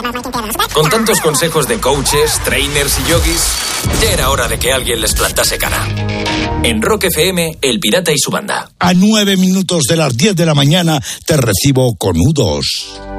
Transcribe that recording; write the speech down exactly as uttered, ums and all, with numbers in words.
Con tantos consejos de coaches, trainers y yogis, ya era hora de que alguien les plantase cara. En Rock F M, El Pirata y su banda. A nueve minutos de las diez de la mañana te recibo con U dos.